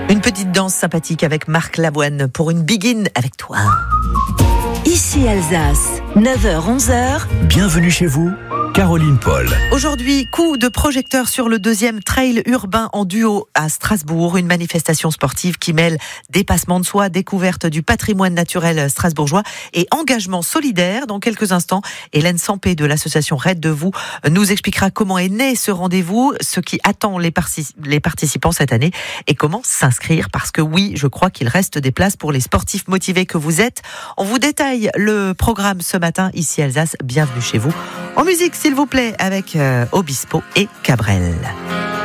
Une petite danse sympathique avec Marc Lavoine pour une begin avec toi. Ici Alsace, 9h-11h. Bienvenue chez vous, Caroline Paul. Aujourd'hui, coup de projecteur sur le 2e trail urbain en duo à Strasbourg, une manifestation sportive qui mêle dépassement de soi, découverte du patrimoine naturel strasbourgeois et engagement solidaire. Dans quelques instants, Hélène Sampé de l'association Raid de Vous nous expliquera comment est né ce rendez-vous, ce qui attend les participants cette année et comment s'inscrire, parce que oui, je crois qu'il reste des places pour les sportifs motivés que vous êtes. On vous détaille le programme ce matin ici Alsace. Bienvenue chez vous. En musique, s'il vous plaît, avec Obispo et Cabrel.